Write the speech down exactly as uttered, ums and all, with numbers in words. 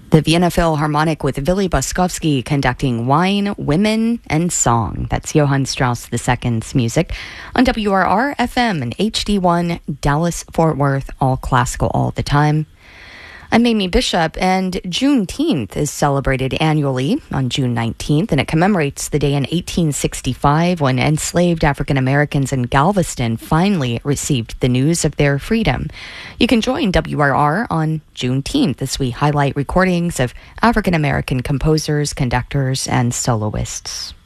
The Vienna Philharmonic with Willy Boskovsky conducting Wine, Women, and Song. That's Johann Strauss the Second's music on W R R F M and H D one, Dallas, Fort Worth, all classical all the time. I'm Amy Bishop, and Juneteenth is celebrated annually on June nineteenth, and it commemorates the day in eighteen sixty-five when enslaved African Americans in Galveston finally received the news of their freedom. You can join W R R on Juneteenth as we highlight recordings of African American composers, conductors, and soloists.